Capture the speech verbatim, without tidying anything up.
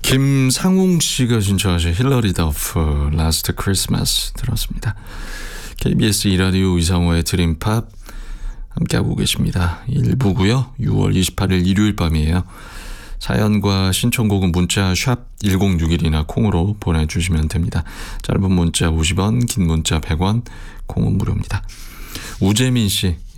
김상웅 씨가 신청하신 힐러리 더프 라스트 크리스마스 들었습니다. 케이비에스 이라디오 이상호의 드림팝 함께하고 계십니다. 일 부고요. 유월 이십팔일 일요일 밤이에요. 사연과 신청곡은 문자 샵 일공육일이나 콩으로 보내주시면 됩니다. 짧은 문자 오십 원, 긴 문자 백 원, 콩은 무료입니다. 우재민 씨,